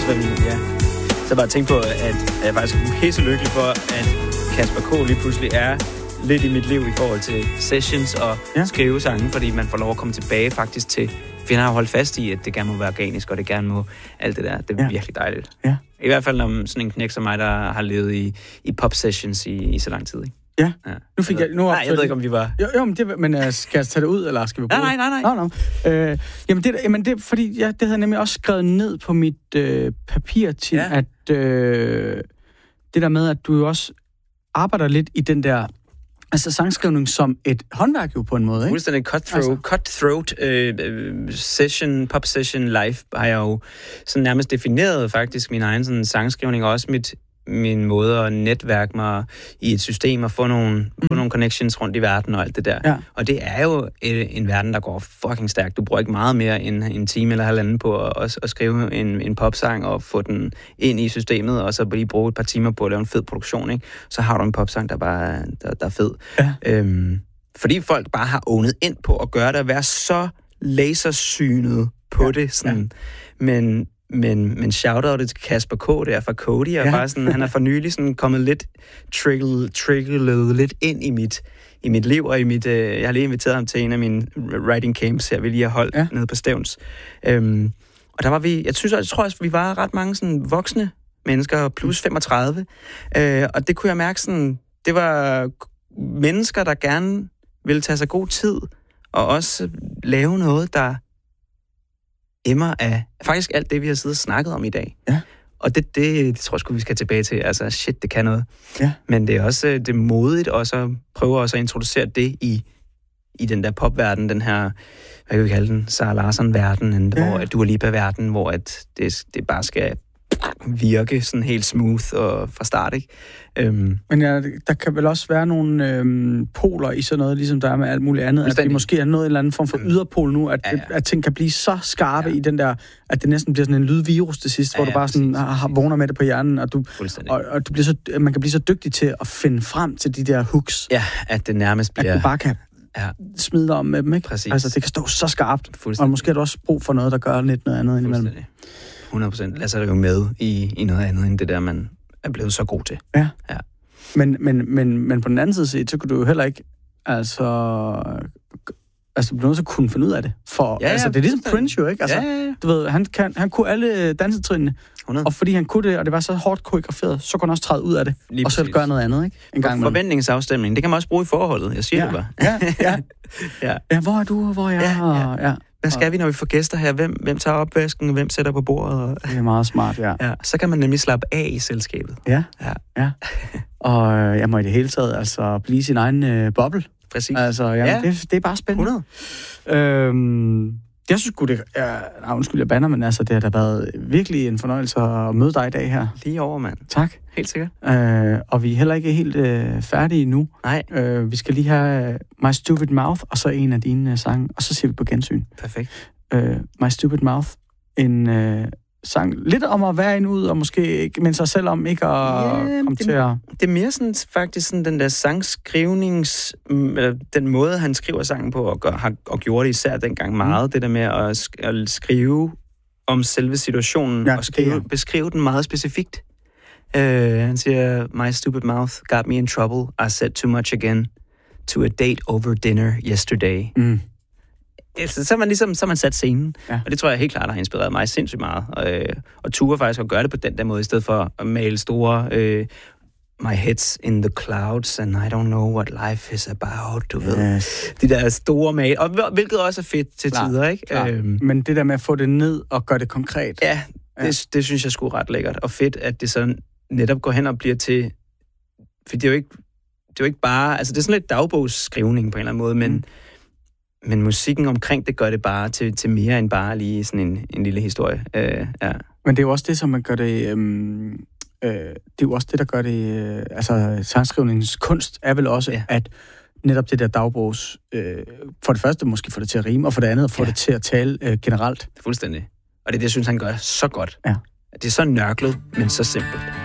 også være vildt, ja. Så bare tænk på, at jeg faktisk er pisse lykkelig for, at Kasper K. lige pludselig er lidt i mit liv i forhold til sessions og skrive sange, fordi man får lov at komme tilbage faktisk til, for jeg har holdt fast i, at det gerne må være organisk, og det gerne må alt det der. Det er virkelig dejligt. Ja. I hvert fald når sådan en knæk som mig, der har levet i pop sessions i så lang tid, ikke? Ja. Nu fik jeg... Nej, jeg ved ikke, om vi var... Jo, men skal jeg tage det ud, eller skal vi bruge Nej. No. Jamen, det fordi det havde jeg nemlig også skrevet ned på mit papir til, at det der med, at du jo også arbejder lidt i den der... Altså sangskrivning som et håndværk jo på en måde, ikke? Fuldstændig cutthroat session, pop session live, har jeg jo sådan nærmest defineret faktisk min egen sådan sangskrivning, og også min måde at netværke mig i et system og få nogle connections rundt i verden og alt det der. Ja. Og det er jo en verden, der går fucking stærkt. Du bruger ikke meget mere end en time eller halvanden på at skrive en popsang og få den ind i systemet, og så lige bruge et par timer på at lave en fed produktion, ikke? Så har du en popsang, der bare der er fed. Ja. Fordi folk bare har ownet ind på at gøre det, at være så lasersynet på det. Sådan. Men shout-outet til Kasper K. der fra Cody, er bare sådan, han er for nylig sådan kommet lidt tricklet lidt ind i mit liv, og jeg har lige inviteret ham til en af mine writing camps her, vi lige har holdt nede på Stævns. Og der var vi, jeg tror også, vi var ret mange sådan voksne mennesker, plus 35, og det kunne jeg mærke sådan, det var mennesker, der gerne ville tage sig god tid, og også lave noget, der emmer af faktisk alt det, vi har siddet og snakket om i dag. Ja. Og det tror jeg sgu, vi skal tilbage til. Altså, shit, det kan noget. Ja. Men det er også det er modigt også at prøve også at introducere det i den der popverden, den her, hvad kan vi kalde den, Sara Larsson-verden, hvor at Dua Lipa-verden, hvor at det bare skal virke sådan helt smooth og fra start, ikke? Men der kan vel også være nogle poler i sådan noget, ligesom der er med alt muligt andet, at det måske er noget eller anden form for yderpol nu, at ting kan blive så skarpe i den der, at det næsten bliver sådan en lydvirus til sidst, hvor du bare sådan vågner med det på hjernen, og du bliver så, man kan blive så dygtig til at finde frem til de der hooks. Ja, at det nærmest bliver... At du bare kan smide dig om med dem, ikke? Præcis. Altså, det kan stå så skarpt, og måske er du også brug for noget, der gør lidt noget andet indimellem. 100%. Lad sig det jo med i noget andet, end det der, man er blevet så god til. Ja. Men på den anden side set, så kunne du jo heller ikke, altså du bliver nødt til at kunne finde ud af det. Altså, det er ligesom Prince jo, ikke? Altså, du ved, han kunne alle dansetrinene, og fordi han kunne det, og det var så hårdt koreograferet, så kunne han også træde ud af det, og så gøre noget andet, ikke? En gang forventningsafstemning, det kan man også bruge i forholdet, jeg siger det bare. Ja, hvor er du, hvor er jeg? Ja. Hvad skal vi, når vi får gæster her? Hvem tager opvasken? Hvem sætter på bordet? Det er meget smart, ja. Så kan man nemlig slappe af i selskabet. Ja. Og jeg må i det hele taget altså blive sin egen boble. Præcis. Altså, det er bare spændende. 100. Jeg synes sgu, undskyld, jeg bander, men altså, det har da været virkelig en fornøjelse at møde dig i dag her. Lige over, mand. Tak. Helt sikkert. Og vi er heller ikke helt færdige nu. Nej. Vi skal lige have My Stupid Mouth, og så en af dine sange, og så siger vi på gensyn. Perfekt. My Stupid Mouth, en sang lidt om at være ud, og måske ikke minde sig selv om ikke at komme til at... Det er mere sådan, faktisk sådan den der sangskrivnings... den måde, han skriver sangen på, og gjorde det især dengang meget, det der med at skrive om selve situationen, og beskrive den meget specifikt. Han siger, My stupid mouth got me in trouble. I said too much again to a date over dinner yesterday. Så er man sat scenen, og det tror jeg helt klart har inspireret mig sindssygt meget. Og ture faktisk at gøre det på den der måde, i stedet for at male store my head's in the clouds, and I don't know what life is about, du ved. De der store mal, og hvilket også er fedt til tider, ikke? Men det der med at få det ned og gøre det konkret. Ja, det synes jeg sgu ret lækkert, og fedt, at det så netop går hen og bliver til, for det er jo ikke bare, altså det er sådan lidt dagbogsskrivning på en eller anden måde, men musikken omkring det gør det bare til mere end bare lige sådan en lille historie. Men det er jo også det, som man gør det... det er jo også det, der gør det... altså, sangskrivningens kunst er vel også, at netop det der dagbogs... for det første måske få det til at rime, og for det andet få det til at tale generelt. Fuldstændig. Og det er det, jeg synes, han gør så godt. Ja. Det er så nørklet, men så simpelt.